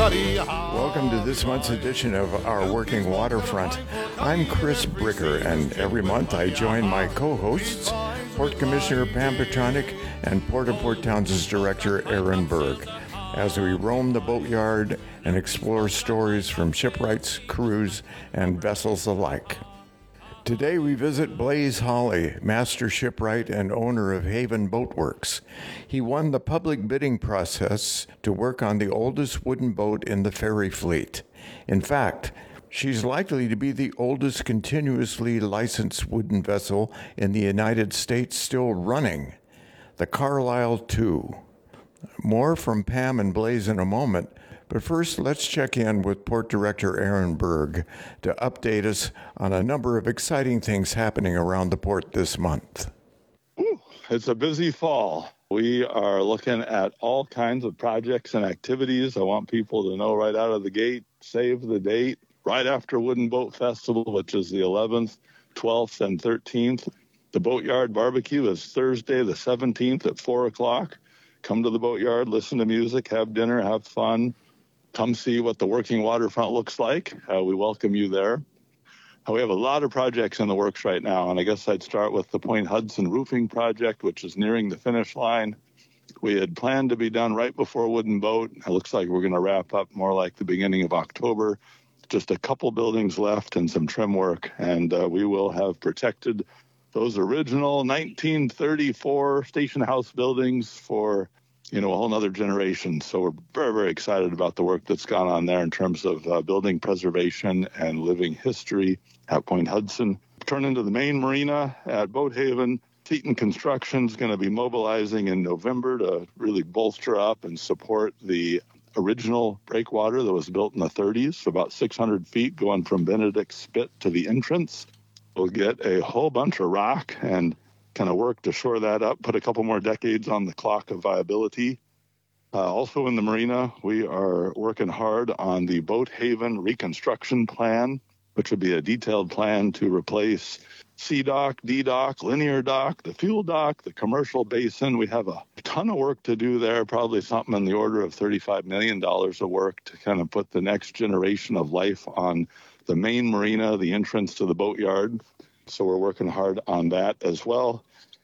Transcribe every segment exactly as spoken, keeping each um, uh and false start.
Welcome to this month's edition of Our Working Waterfront. I'm Chris Bricker, and every month I join my co-hosts, Port Commissioner Pam Petronic and Port of Port Townsend's Director Aaron Berg, as we roam the boatyard and explore stories from shipwrights, crews, and vessels alike. Today we visit Blaze Hawley, master shipwright and owner of Haven Boatworks. He won the public bidding process to work on the oldest wooden boat in the ferry fleet. In fact, she's likely to be the oldest continuously licensed wooden vessel in the United States still running, the Carlisle two. More from Pam and Blaze in a moment, but first let's check in with Port Director Aaron Berg to update us on a number of exciting things happening around the port this month. Ooh, it's a busy fall. We are looking at all kinds of projects and activities. I want people to know right out of the gate, save the date, right after Wooden Boat Festival, which is the eleventh, twelfth, and thirteenth. The Boatyard Barbecue is Thursday the seventeenth at four o'clock. Come to the Boatyard, listen to music, have dinner, have fun. Come see what the working waterfront looks like. Uh, we welcome you there. Uh, we have a lot of projects in the works right now, and I guess I'd start with the Point Hudson roofing project, which is nearing the finish line. We had planned to be done right before Wooden Boat. It looks like we're going to wrap up more like the beginning of October. Just a couple buildings left and some trim work, and uh, we will have protected those original nineteen thirty-four station house buildings for you know, a whole nother generation. So we're very, very excited about the work that's gone on there in terms of uh, building preservation and living history at Point Hudson. Turn into the main marina at Boathaven. Seton Construction is going to be mobilizing in November to really bolster up and support the original breakwater that was built in the thirties, so about six hundred feet going from Benedict Spit to the entrance. We'll get a whole bunch of rock and kind of work to shore that up, put a couple more decades on the clock of viability. Uh, also in the marina, we are working hard on the Boathaven reconstruction plan, which would be a detailed plan to replace C-dock, D-dock, linear dock, the fuel dock, the commercial basin. We have a ton of work to do there, probably something in the order of thirty-five million dollars of work to kind of put the next generation of life on the main marina, the entrance to the boatyard. So we're working hard on that as well,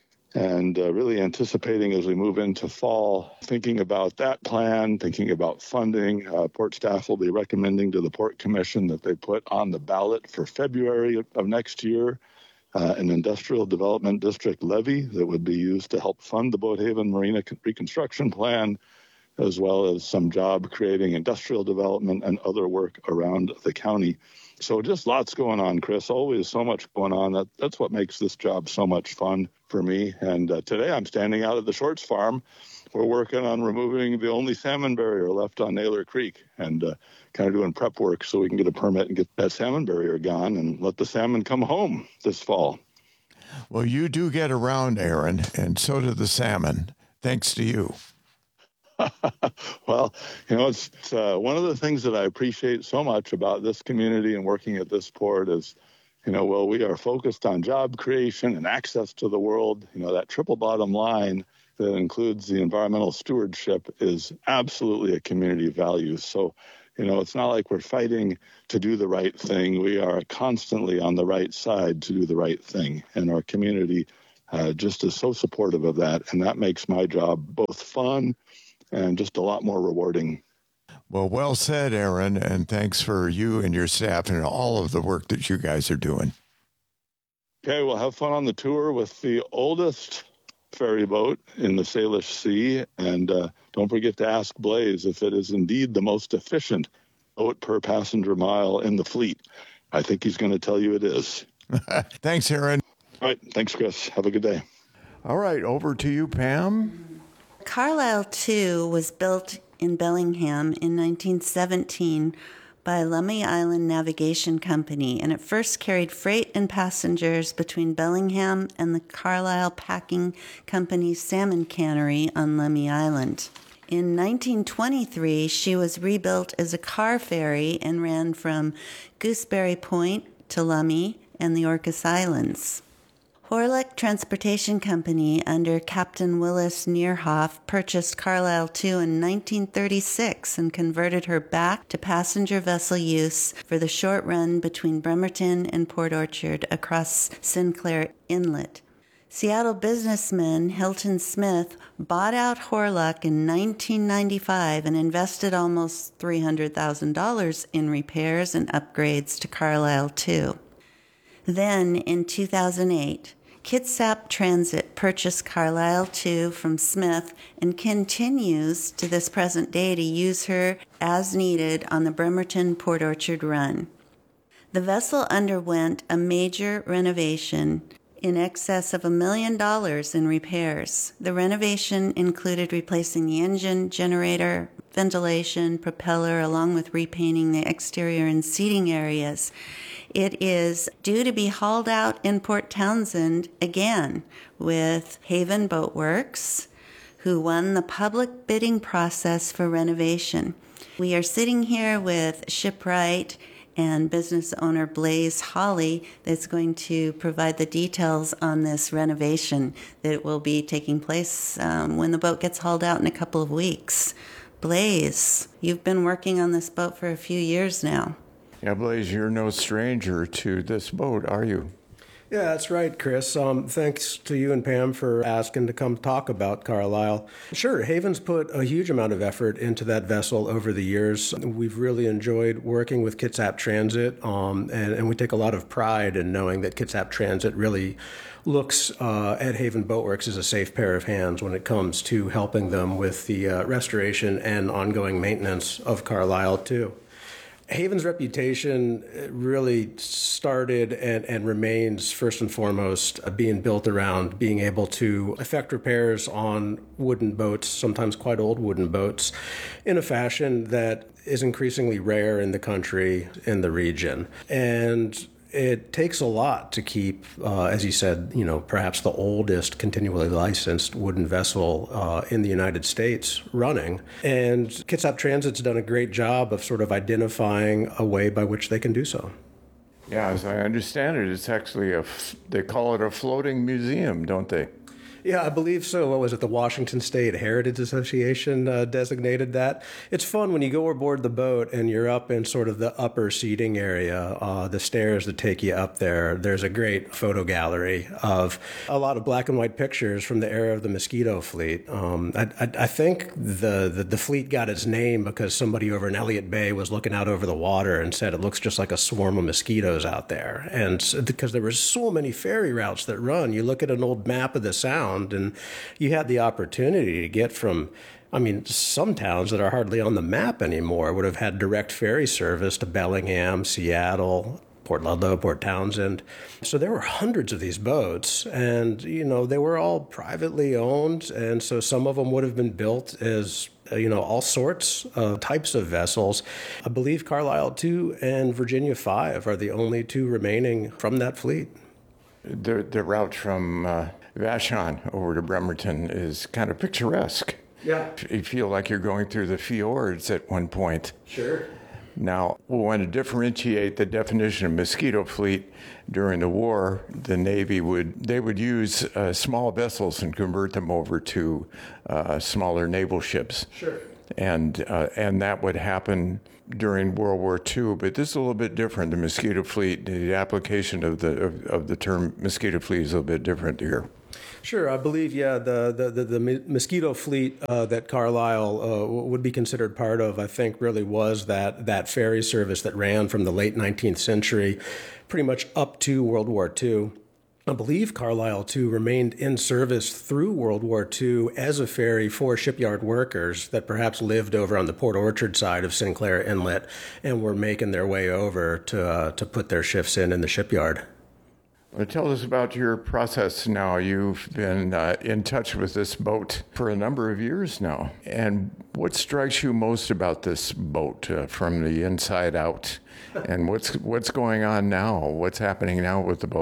and uh, really anticipating as we move into fall, thinking about that plan, thinking about funding. Uh, port staff will be recommending to the Port Commission that they put on the ballot for February of, of next year uh, an industrial development district levy that would be used to help fund the Boathaven Marina reconstruction plan, as well as some job creating industrial development and other work around the county. So just lots going on, Chris. Always so much going on. That, that's what makes this job so much fun for me. And uh, today I'm standing out at the Shorts Farm. We're working on removing the only salmon barrier left on Naylor Creek and uh, kind of doing prep work so we can get a permit and get that salmon barrier gone and let the salmon come home this fall. Well, you do get around, Aaron, and so do the salmon, thanks to you. Well, you know, it's, it's uh, one of the things that I appreciate so much about this community and working at this port is, you know, well, we are focused on job creation and access to the world. You know, that triple bottom line that includes the environmental stewardship is absolutely a community value. So, you know, it's not like we're fighting to do the right thing. We are constantly on the right side to do the right thing. And our community uh, just is so supportive of that. And that makes my job both fun and just a lot more rewarding. Well, well said, Aaron, and thanks for you and your staff and all of the work that you guys are doing. Okay, we'll have fun on the tour with the oldest ferry boat in the Salish Sea, and uh, don't forget to ask Blaze if it is indeed the most efficient boat per passenger mile in the fleet. I think he's going to tell you it is. Thanks, Aaron. All right, thanks, Chris. Have a good day. All right, over to you, Pam. Carlisle two was built in Bellingham in nineteen seventeen by Lummi Island Navigation Company, and it first carried freight and passengers between Bellingham and the Carlisle Packing Company's salmon cannery on Lummi Island. In nineteen twenty-three, she was rebuilt as a car ferry and ran from Gooseberry Point to Lummi and the Orcas Islands. Horlick Transportation Company under Captain Willis Neerhoff purchased Carlisle two in nineteen thirty-six and converted her back to passenger vessel use for the short run between Bremerton and Port Orchard across Sinclair Inlet. Seattle businessman Hilton Smith bought out Horlock in nineteen ninety-five and invested almost three hundred thousand dollars in repairs and upgrades to Carlisle two. Then, in two thousand eight, Kitsap Transit purchased Carlisle two from Smith and continues to this present day to use her as needed on the Bremerton-Port Orchard run. The vessel underwent a major renovation in excess of a million dollars in repairs. The renovation included replacing the engine, generator, ventilation, propeller, along with repainting the exterior and seating areas. It is due to be hauled out in Port Townsend again with Haven Boat Works, who won the public bidding process for renovation. We are sitting here with Shipwright and business owner Blaze Holly that's going to provide the details on this renovation that will be taking place um, when the boat gets hauled out in a couple of weeks. Blaze, you've been working on this boat for a few years now. Yeah, Blaze, you're no stranger to this boat, are you? Yeah, that's right, Chris. Um, thanks to you and Pam for asking to come talk about Carlisle. Sure, Haven's put a huge amount of effort into that vessel over the years. We've really enjoyed working with Kitsap Transit, um, and, and we take a lot of pride in knowing that Kitsap Transit really looks uh, at Haven Boatworks as a safe pair of hands when it comes to helping them with the uh, restoration and ongoing maintenance of Carlisle, too. Haven's reputation really started and, and remains first and foremost being built around being able to effect repairs on wooden boats, sometimes quite old wooden boats, in a fashion that is increasingly rare in the country, in the region. And it takes a lot to keep, uh, as you said, you know, perhaps the oldest continually licensed wooden vessel uh, in the United States running. And Kitsap Transit's done a great job of sort of identifying a way by which they can do so. Yeah, as I understand it, it's actually a, they call it a floating museum, don't they? Yeah, I believe so. What was it? The Washington State Heritage Association uh, designated that. It's fun when you go aboard the boat and you're up in sort of the upper seating area, uh, the stairs that take you up there. There's a great photo gallery of a lot of black and white pictures from the era of the Mosquito Fleet. Um, I, I, I think the, the, the fleet got its name because somebody over in Elliott Bay was looking out over the water and said it looks just like a swarm of mosquitoes out there. And because there were so many ferry routes that run, you look at an old map of the Sound, and you had the opportunity to get from, I mean, some towns that are hardly on the map anymore would have had direct ferry service to Bellingham, Seattle, Port Ludlow, Port Townsend. So there were hundreds of these boats, and, you know, they were all privately owned, and so some of them would have been built as, you know, all sorts of types of vessels. I believe Carlisle two and Virginia five are the only two remaining from that fleet. The, the route from uh, Vashon over to Bremerton is kind of picturesque. Yeah. You feel like you're going through the fjords at one point. Sure. Now, we want to differentiate the definition of mosquito fleet. During the war, the Navy would they would use uh, small vessels and convert them over to uh, smaller naval ships. Sure. And uh, and that would happen during World War Two, but this is a little bit different. The mosquito fleet, the application of the of, of the term mosquito fleet is a little bit different here. Sure, I believe, yeah, the the, the, the mosquito fleet uh, that Carlisle uh, would be considered part of, I think, really was that, that ferry service that ran from the late nineteenth century pretty much up to World War Two. I believe Carlisle two remained in service through World War Two as a ferry for shipyard workers that perhaps lived over on the Port Orchard side of Sinclair Inlet and were making their way over to uh, to put their shifts in in the shipyard. Well, tell us about your process now. You've been uh, in touch with this boat for a number of years now. And what strikes you most about this boat uh, from the inside out? And what's what's going on now? What's happening now with the boat?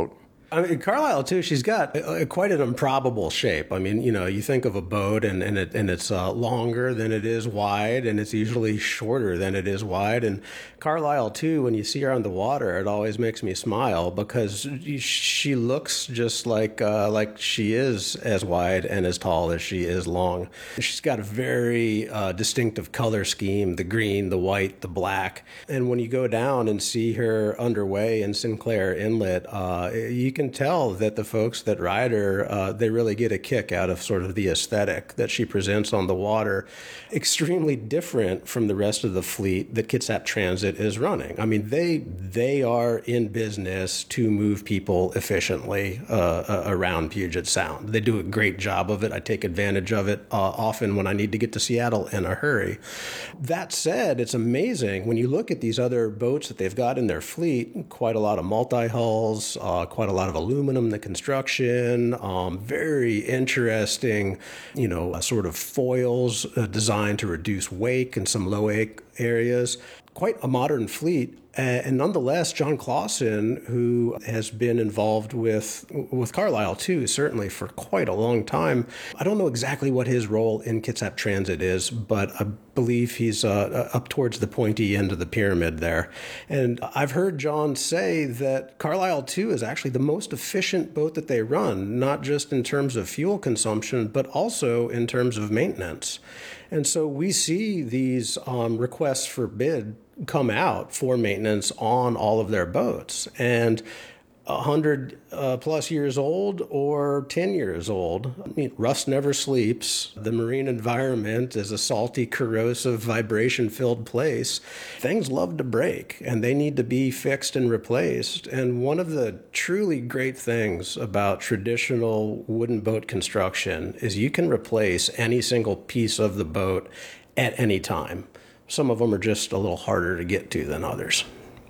I mean, Carlisle, too, she's got uh, quite an improbable shape. I mean, you know, you think of a boat and, and, it, and it's uh, longer than it is wide, and it's usually shorter than it is wide. And Carlisle, too, when you see her on the water, it always makes me smile because she looks just like uh, like she is as wide and as tall as she is long. She's got a very uh, distinctive color scheme, the green, the white, the black. And when you go down and see her underway in Sinclair Inlet, uh, you can tell that the folks that ride her, uh, they really get a kick out of sort of the aesthetic that she presents on the water. Extremely different from the rest of the fleet that Kitsap Transit is running. I mean, they they are in business to move people efficiently uh, around Puget Sound. They do a great job of it. I take advantage of it uh, often when I need to get to Seattle in a hurry. That said, it's amazing when you look at these other boats that they've got in their fleet, quite a lot of multi-hulls, uh, quite a lot of aluminum, the construction, um, very interesting, you know, uh, sort of foils uh, designed to reduce wake in some low wake areas. Quite a modern fleet. And nonetheless, John Clausen, who has been involved with with Carlisle, too, certainly for quite a long time. I don't know exactly what his role in Kitsap Transit is, but I believe he's uh, up towards the pointy end of the pyramid there. And I've heard John say that Carlisle, too, is actually the most efficient boat that they run, not just in terms of fuel consumption, but also in terms of maintenance. And so we see these um, requests for bid come out for maintenance on all of their boats. And one hundred uh, plus years old or ten years old, I mean, rust never sleeps. The marine environment is a salty, corrosive, vibration-filled place. Things love to break, and they need to be fixed and replaced. And one of the truly great things about traditional wooden boat construction is you can replace any single piece of the boat at any time. Some of them are just a little harder to get to than others.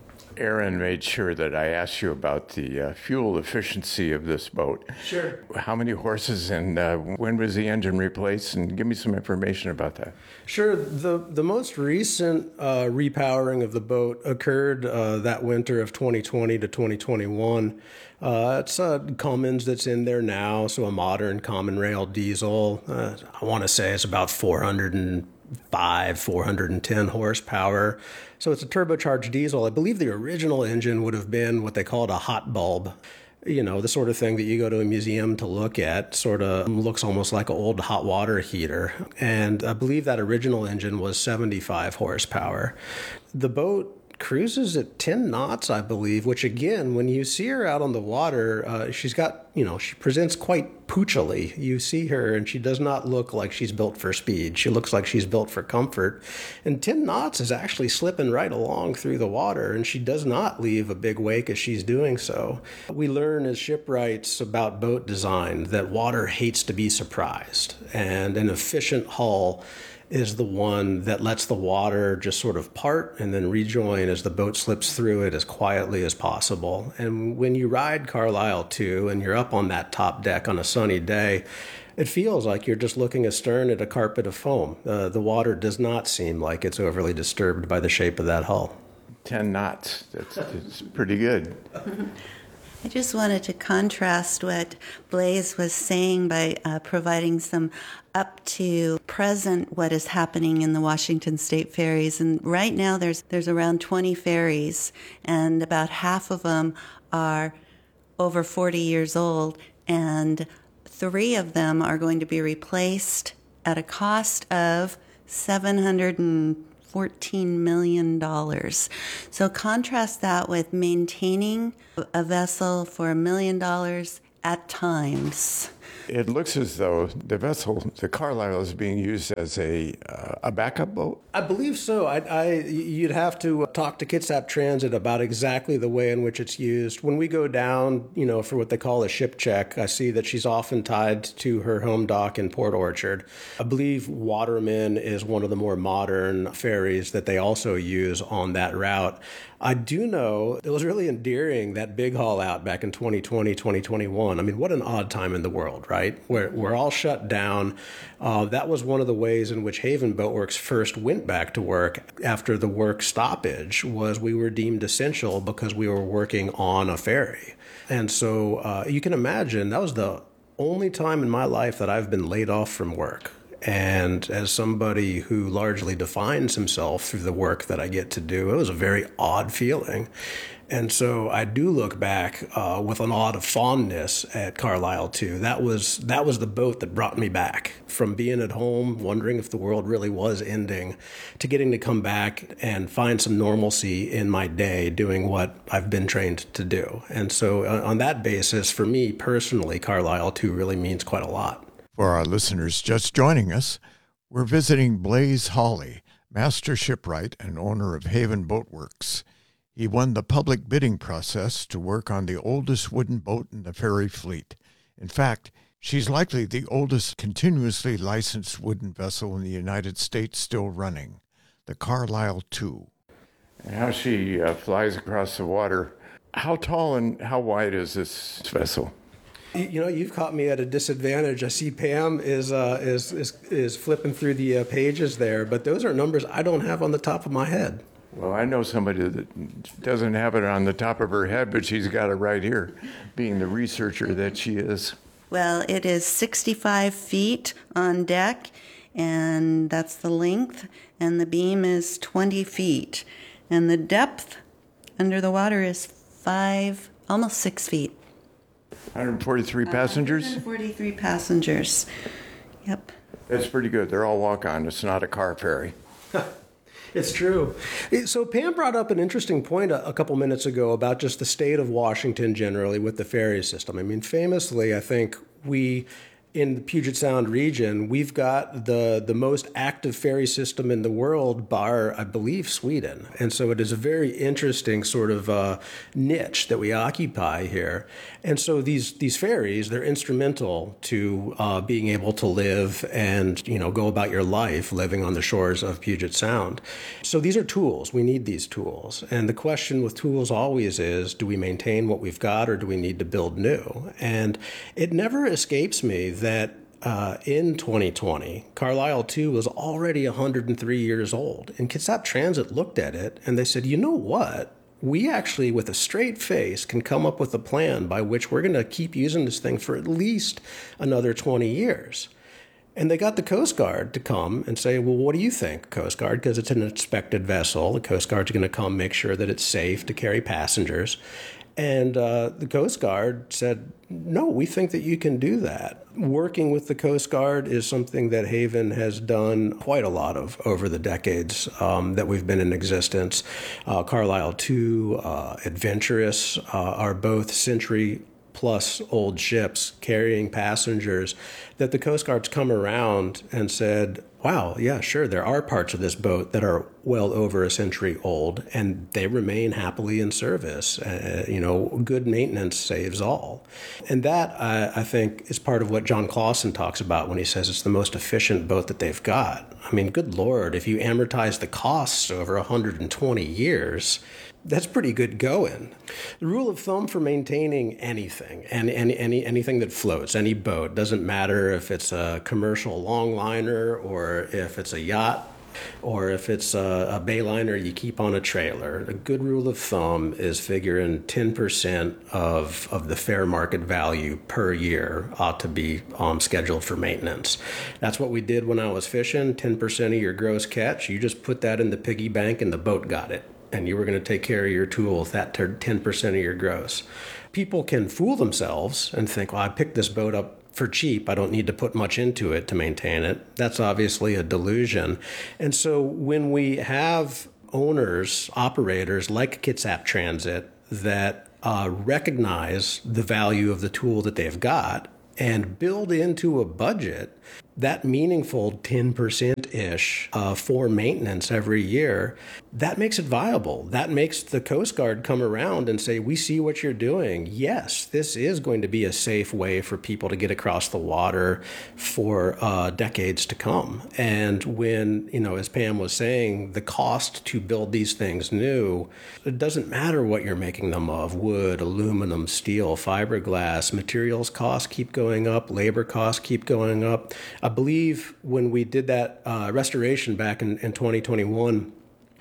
Aaron made sure that I asked you about the uh, fuel efficiency of this boat. Sure. How many horses and uh, when was the engine replaced? And give me some information about that. Sure. The the most recent uh, repowering of the boat occurred uh, that winter of twenty twenty to twenty twenty-one. Uh, it's a Cummins that's in there now, so a modern common rail diesel. Uh, I want to say it's about four hundred five, four hundred ten horsepower. So it's a turbocharged diesel. I believe the original engine would have been what they called a hot bulb. You know, the sort of thing that you go to a museum to look at, sort of looks almost like an old hot water heater. And I believe that original engine was seventy-five horsepower. The boat cruises at ten knots, I believe, which again, when you see her out on the water, uh, she's got, you know, she presents quite poochily. You see her and she does not look like she's built for speed. She looks like she's built for comfort. And ten knots is actually slipping right along through the water, and she does not leave a big wake as she's doing so. We learn as shipwrights about boat design that water hates to be surprised, and an efficient hull is the one that lets the water just sort of part and then rejoin as the boat slips through it as quietly as possible. And when you ride Carlisle too, and you're up on that top deck on a sunny day, it feels like you're just looking astern at a carpet of foam. Uh, the water does not seem like it's overly disturbed by the shape of that hull. ten knots. That's, that's pretty good. I just wanted to contrast what Blaze was saying by uh, providing some up to present what is happening in the Washington State ferries. And right now there's there's around twenty ferries, and about half of them are over forty years old, and three of them are going to be replaced at a cost of seven hundred fourteen million dollars. So contrast that with maintaining a vessel for a million dollars at times. It looks as though the vessel, the Carlisle, is being used as a uh, a backup boat. I believe so. I, I, you'd have to talk to Kitsap Transit about exactly the way in which it's used. When we go down, you know, for what they call a ship check, I see that she's often tied to her home dock in Port Orchard. I believe Waterman is one of the more modern ferries that they also use on that route. I do know it was really endearing, that big haul out back in twenty twenty, twenty twenty-one. I mean, what an odd time in the world, right? Where we're all shut down. Uh, that was one of the ways in which Haven Boat Works first went back to work after the work stoppage, was we were deemed essential because we were working on a ferry. And so uh, you can imagine that was the only time in my life that I've been laid off from work. And as somebody who largely defines himself through the work that I get to do, it was a very odd feeling. And so I do look back uh, with an odd of fondness at Carlisle too. That was that was the boat that brought me back from being at home, wondering if the world really was ending, to getting to come back and find some normalcy in my day doing what I've been trained to do. And so uh, on that basis, for me personally, Carlisle too really means quite a lot. For our listeners just joining us, we're visiting Blaze Hawley, master shipwright and owner of Haven Boat Works. He won the public bidding process to work on the oldest wooden boat in the ferry fleet. In fact, she's likely the oldest continuously licensed wooden vessel in the United States still running, the Carlisle two. And how she uh, flies across the water. How tall and how wide is this vessel? You know, you've caught me at a disadvantage. I see Pam is uh, is, is is flipping through the uh, pages there, but those are numbers I don't have on the top of my head. Well, I know somebody that doesn't have it on the top of her head, but she's got it right here, being the researcher that she is. Well, it is sixty-five feet on deck, and that's the length, and the beam is twenty feet, and the depth under the water is five, almost six feet. one hundred forty-three passengers? one hundred forty-three passengers. Yep. That's pretty good. They're all walk-on. It's not a car ferry. It's true. So Pam brought up an interesting point a, a couple minutes ago about just the state of Washington generally with the ferry system. I mean, famously, I think we, in the Puget Sound region, we've got the, the most active ferry system in the world, bar, I believe, Sweden. And so it is a very interesting sort of uh, niche that we occupy here. And so these these ferries, they're instrumental to uh, being able to live and, you know, go about your life living on the shores of Puget Sound. So these are tools. We need these tools. And the question with tools always is, do we maintain what we've got or do we need to build new? And it never escapes me that uh, in twenty twenty, Carlisle two was already one hundred three years old. And Kitsap Transit looked at it and they said, you know what? We actually, with a straight face, can come up with a plan by which we're going to keep using this thing for at least another twenty years. And they got the Coast Guard to come and say, well, what do you think, Coast Guard? Because it's an inspected vessel. The Coast Guard's going to come make sure that it's safe to carry passengers. And uh, the Coast Guard said, no, we think that you can do that. Working with the Coast Guard is something that Haven has done quite a lot of over the decades um, that we've been in existence. Uh, Carlisle two, uh, Adventurous uh, are both century plus old ships carrying passengers that the Coast Guard's come around and said, wow, yeah, sure, there are parts of this boat that are well over a century old, and they remain happily in service. Uh, you know, good maintenance saves all. And that, uh, I think, is part of what John Clausen talks about when he says it's the most efficient boat that they've got. I mean, good Lord, if you amortize the costs over one hundred twenty years, that's pretty good going. The rule of thumb for maintaining anything, and any, any, anything that floats, any boat, doesn't matter if it's a commercial longliner or if it's a yacht or if it's a, a bayliner you keep on a trailer. A good rule of thumb is figuring ten percent of, of the fair market value per year ought to be um, scheduled for maintenance. That's what we did when I was fishing. ten percent of your gross catch, you just put that in the piggy bank and the boat got it. And you were going to take care of your tool with that ten percent of your gross. People can fool themselves and think, well, I picked this boat up for cheap. I don't need to put much into it to maintain it. That's obviously a delusion. And so when we have owners, operators like Kitsap Transit that uh, recognize the value of the tool that they've got and build into a budget That meaningful ten percent-ish uh, for maintenance every year, that makes it viable. That makes the Coast Guard come around and say, we see what you're doing. Yes, this is going to be a safe way for people to get across the water for uh, decades to come. And when, you know, as Pam was saying, the cost to build these things new, it doesn't matter what you're making them of, wood, aluminum, steel, fiberglass, materials costs keep going up, labor costs keep going up. I believe when we did that uh, restoration back in, in twenty twenty-one,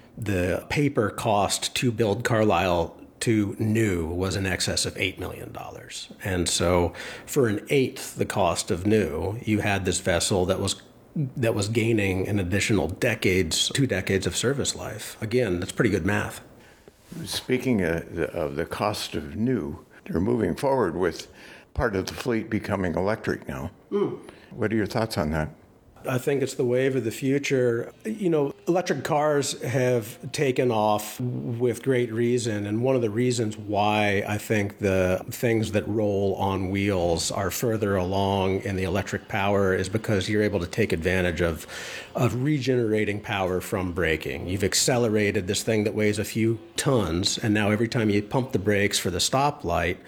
the paper cost to build Carlisle to new was in excess of eight million dollars. And so for an eighth the cost of new, you had this vessel that was that was gaining an additional decades, two decades of service life. Again, that's pretty good math. Speaking of the, of the cost of new, they're moving forward with part of the fleet becoming electric now. Mm. What are your thoughts on that? I think it's the wave of the future. You know, electric cars have taken off with great reason. And one of the reasons why I think the things that roll on wheels are further along in the electric power is because you're able to take advantage of, of regenerating power from braking. You've accelerated this thing that weighs a few tons, and now every time you pump the brakes for the stoplight,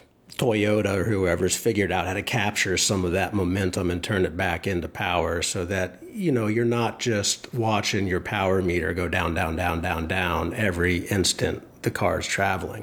Toyota or whoever's figured out how to capture some of that momentum and turn it back into power so that, you know, you're not just watching your power meter go down, down, down, down, down every instant the car's traveling.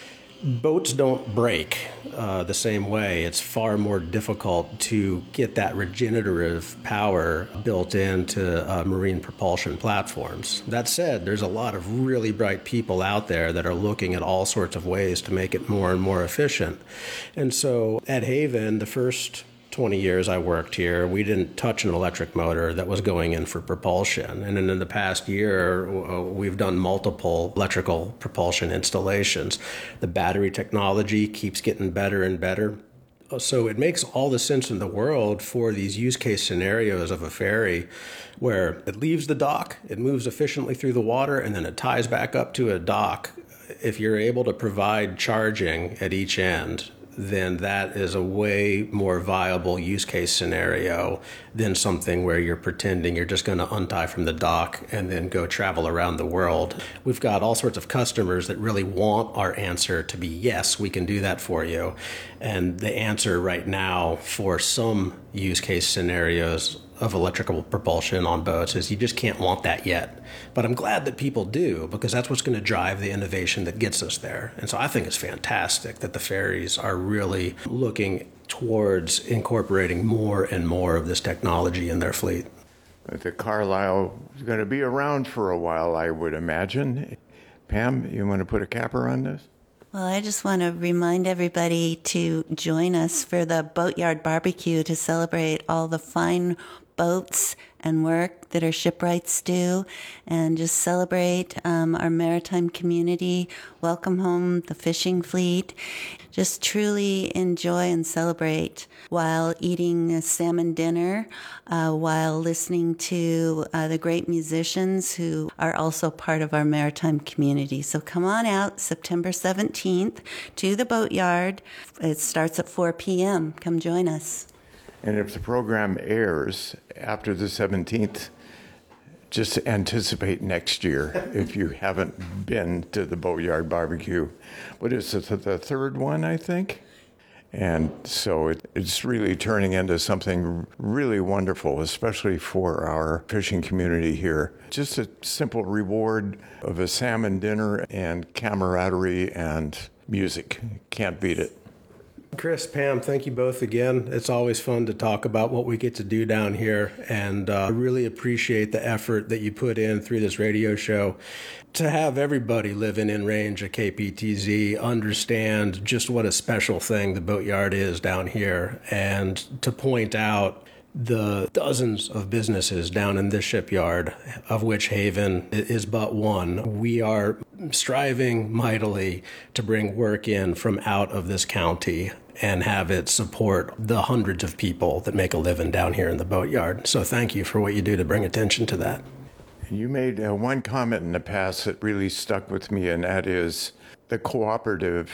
Boats don't break uh, the same way. It's far more difficult to get that regenerative power built into uh, marine propulsion platforms. That said, there's a lot of really bright people out there that are looking at all sorts of ways to make it more and more efficient. And so at Haven, the first twenty years I worked here, we didn't touch an electric motor that was going in for propulsion. And then in the past year, we've done multiple electrical propulsion installations. The battery technology keeps getting better and better. So it makes all the sense in the world for these use case scenarios of a ferry where it leaves the dock, it moves efficiently through the water, and then it ties back up to a dock. If you're able to provide charging at each end, then that is a way more viable use case scenario than something where you're pretending you're just going to untie from the dock and then go travel around the world. We've got all sorts of customers that really want our answer to be, yes, we can do that for you. And the answer right now for some use case scenarios of electrical propulsion on boats is you just can't want that yet. But I'm glad that people do, because that's what's going to drive the innovation that gets us there. And so I think it's fantastic that the ferries are really looking towards incorporating more and more of this technology in their fleet. The Carlisle is going to be around for a while, I would imagine. Pam, you want to put a capper on this? Well, I just want to remind everybody to join us for the Boatyard Barbecue to celebrate all the fine boats and work that our shipwrights do, and just celebrate um, our maritime community, welcome home the fishing fleet. Just truly enjoy and celebrate while eating a salmon dinner, uh, while listening to uh, the great musicians who are also part of our maritime community. So come on out September seventeenth to the Boatyard. It starts at four p.m. Come join us. And if the program airs after the seventeenth, just anticipate next year if you haven't been to the Boatyard Barbecue. What is it, the third one, I think? And so it, it's really turning into something really wonderful, especially for our fishing community here. Just a simple reward of a salmon dinner and camaraderie and music. Can't beat it. Chris, Pam, thank you both again. It's always fun to talk about what we get to do down here, and uh, I really appreciate the effort that you put in through this radio show to have everybody living in range of K P T Z understand just what a special thing the Boatyard is down here, and to point out the dozens of businesses down in this shipyard, of which Haven is but one. We are striving mightily to bring work in from out of this county and have it support the hundreds of people that make a living down here in the Boatyard. So thank you for what you do to bring attention to that. You made uh, one comment in the past that really stuck with me, and that is the cooperative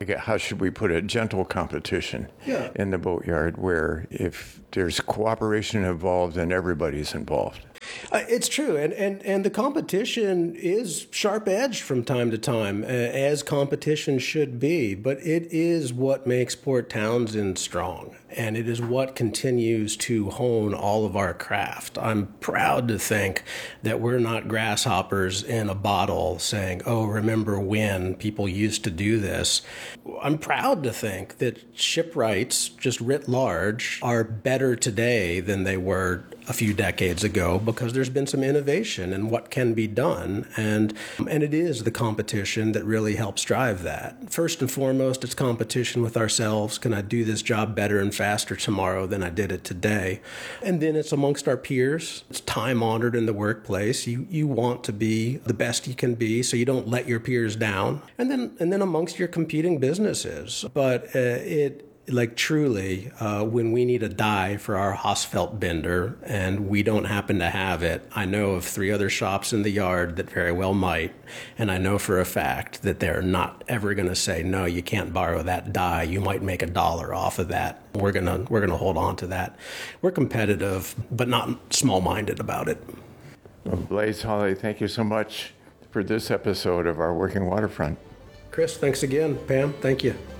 how should we put it, gentle competition Yeah. in the boatyard where if there's cooperation involved, then everybody's involved. Uh, it's true, and, and, and the competition is sharp-edged from time to time, uh, as competition should be, but it is what makes Port Townsend strong, and it is what continues to hone all of our craft. I'm proud to think that we're not grasshoppers in a bottle saying, oh, remember when people used to do this. I'm proud to think that shipwrights, just writ large, are better today than they were a few decades ago because there's been some innovation in what can be done. And, and it is the competition that really helps drive that. First and foremost, it's competition with ourselves. Can I do this job better and faster tomorrow than I did it today? And then it's amongst our peers. It's time honored in the workplace. You, you want to be the best you can be so you don't let your peers down. And then, and then amongst your competing businesses. But uh, it, Like truly, uh, when we need a die for our Hausfeld bender and we don't happen to have it, I know of three other shops in the yard that very well might, and I know for a fact that they're not ever going to say, no, you can't borrow that die. You might make a dollar off of that. We're gonna we're gonna hold on to that. We're competitive, but not small-minded about it. Well, Blaze Holly, thank you so much for this episode of our Working Waterfront. Chris, thanks again. Pam, thank you.